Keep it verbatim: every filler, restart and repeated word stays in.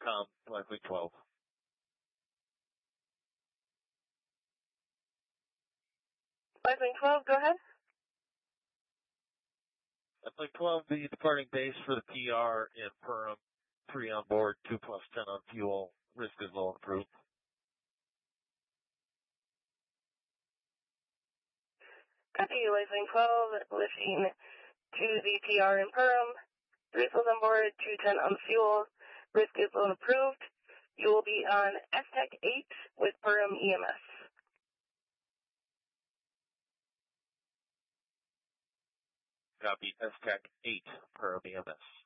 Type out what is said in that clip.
com, likely twelve. Likely twelve, go ahead. Likely twelve, the departing base for the P R in Perham, three on board, two plus ten on fuel, risk is low and approved. Copy, Likely twelve, lifting to the P R in Perham, three plus on board, two ten on fuel, risk is low and approved. You will be on S T E C eight with Perham E M S. Copy, S T E C eight, Perham E M S.